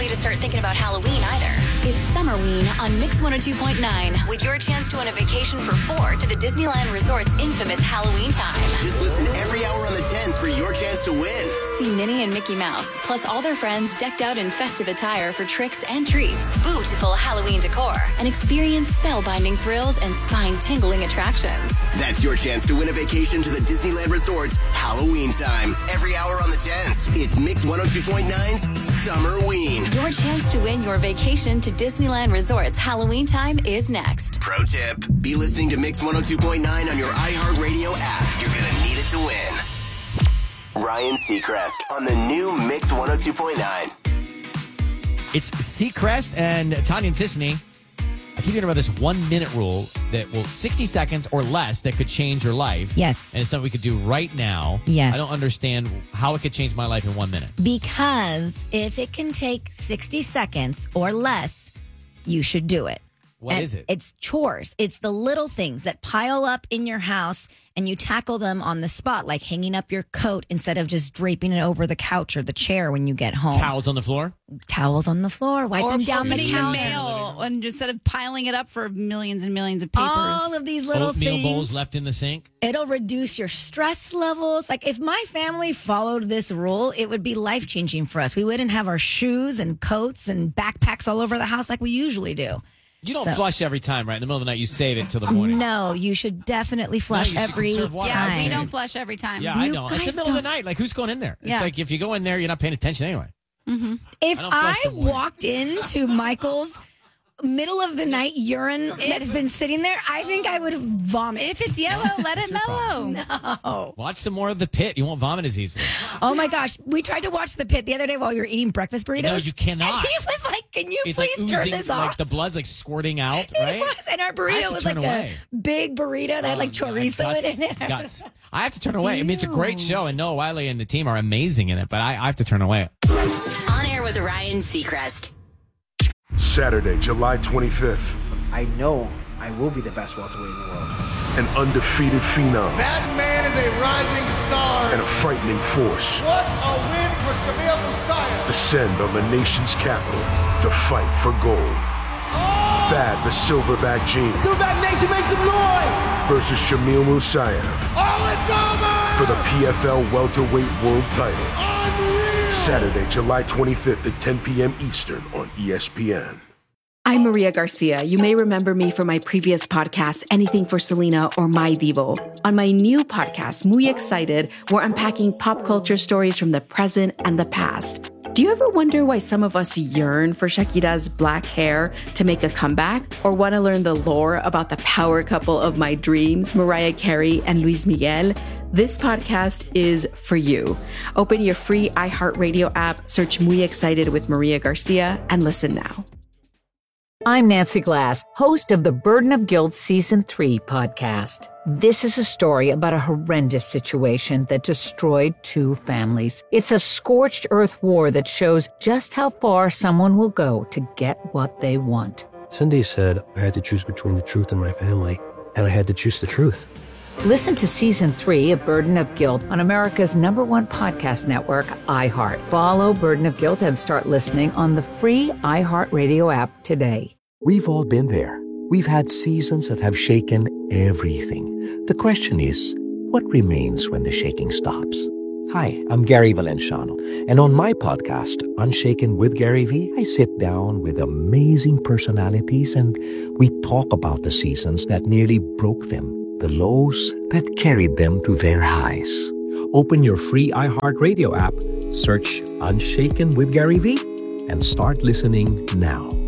ready to start thinking about Halloween either. It's Summerween on Mix 102.9 with your chance to win a vacation for 4 to the Disneyland Resort's infamous Halloween time. Just listen every hour on the 10s for your chance to win. See Minnie and Mickey Mouse, plus all their friends decked out in festive attire for tricks and treats, beautiful Halloween decor, and experience spellbinding thrills and spine-tingling attractions. That's your chance to win a vacation to the Disneyland Resort's Halloween time. Every hour on the 10s. It's Mix 102.9's Summerween. Your chance to win your vacation to Disneyland Resort's Halloween time is next. Pro tip, be listening to Mix 102.9 on your iHeartRadio app. You're going to need it to win. Ryan Seacrest on the new Mix 102.9. It's Seacrest and Tanya and Sisney. I keep hearing about this 1 minute rule that 60 seconds or less that could change your life. Yes. And it's something we could do right now. Yes. I don't understand how it could change my life in 1 minute. Because if it can take 60 seconds or less, you should do it. What is it? It's chores. It's the little things that pile up in your house and you tackle them on the spot, like hanging up your coat instead of just draping it over the couch or the chair when you get home. Towels on the floor? Towels on the floor, wiping down the opening counter. mail and instead of piling it up for millions and millions of papers. All of these little Oatmeal things. bowls left in the sink? It'll reduce your stress levels. Like if my family followed this rule, it would be life-changing for us. We wouldn't have our shoes and coats and backpacks all over the house like we usually do. You don't flush every time, right? In the middle of the night, you save it till the morning. No, you should definitely flush you should every conserve water. Yeah, time. we don't flush every time. Yeah, I You don't. It's the guys middle of the don't- night. Like, who's going in there? It's Yeah. like if you go in there, you're not paying attention anyway. If I don't flush I the morning. walked into Michael's middle of the night urine that has been sitting there, I think I would vomit. If it's yellow, let it mellow. Oh. Watch some more of The Pit. You won't vomit as easily. Oh my gosh. We tried to watch The Pit the other day while you were eating breakfast burritos. No, you cannot. And he was like, can you It's please like turn oozing, this like off? the blood's like squirting out, right? It was. And our I have burrito to was turn like away. a big burrito that had like God, chorizo guts, in it. Guts. I have to turn away. I mean, it's a great show, and Noah Wiley and the team are amazing in it, but I have to turn away. On air with Ryan Seacrest. Saturday, July 25th. I know I will be the best welterweight in the world. An undefeated phenom That man is a rising star. and a frightening force What a win for Shamil Musayev. descend on the nation's capital to fight for gold. Thad the Silverback Gene Silverback Nation, make some noise. versus Shamil Musayev Oh, it's over. for the PFL welterweight world title. Unreal. Saturday, July 25th at 10 p.m. Eastern on ESPN. I'm Maria Garcia. You may remember me from my previous podcast, Anything for Selena or My Devo. On my new podcast, Muy Excited, we're unpacking pop culture stories from the present and the past. Do you ever wonder why some of us yearn for Shakira's black hair to make a comeback? Or want to learn the lore about the power couple of my dreams, Mariah Carey and Luis Miguel? This podcast is for you. Open your free iHeartRadio app, search Muy Excited with Maria Garcia, and listen now. I'm Nancy Glass, host of the Burden of Guilt Season 3 podcast. This is a story about a horrendous situation that destroyed 2 families. It's a scorched earth war that shows just how far someone will go to get what they want. Cindy said I had to choose between the truth and my family, and I had to choose the truth. Listen to Season 3 of Burden of Guilt on America's #1 podcast network, iHeart. Follow Burden of Guilt and start listening on the free iHeartRadio app today. We've all been there. We've had seasons that have shaken everything. The question is, what remains when the shaking stops? Hi, I'm Gary Valenciano, and on my podcast, Unshaken with Gary V, I sit down with amazing personalities and we talk about the seasons that nearly broke them, the lows that carried them to their highs. Open your free iHeartRadio app, search Unshaken with Gary V, and start listening now.